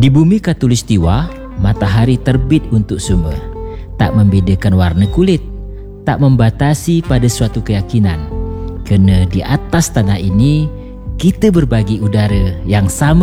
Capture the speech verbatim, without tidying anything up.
Di bumi Khatulistiwa, matahari terbit untuk semua. Tak membedakan warna kulit, tak membatasi pada suatu keyakinan. Kerana di atas tanah ini, kita berbagi udara yang sama